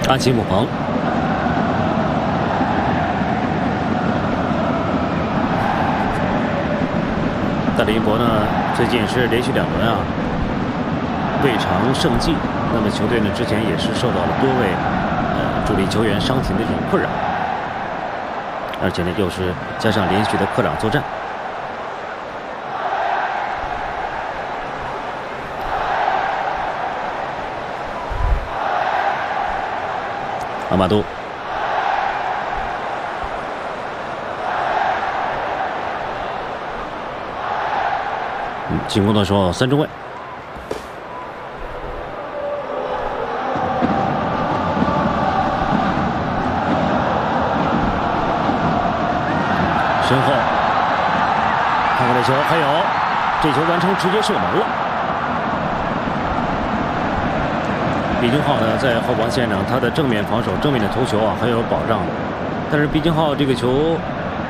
安琪姆彭。戴林博呢，最近是连续2轮啊未尝胜绩。那么球队呢，之前也是受到了多位主力球员伤停的这种困扰，而且呢，又是加上连续的客场作战。阿马杜。 进攻的时候，3中卫，身后看过这球，还有这球完成直接射门了。毕金浩呢，在后防线上，他的正面防守、正面的头球啊，很有保障的。但是毕金浩这个球。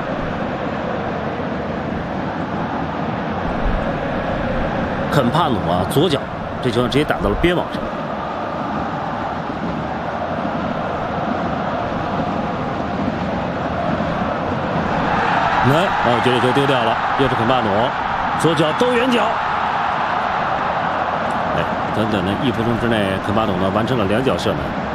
肯帕努啊，左脚这球直接打到了边网上。这个球丢掉了，又是肯帕努，左脚兜远角。短短的1分钟之内，肯帕努呢完成了2脚射门。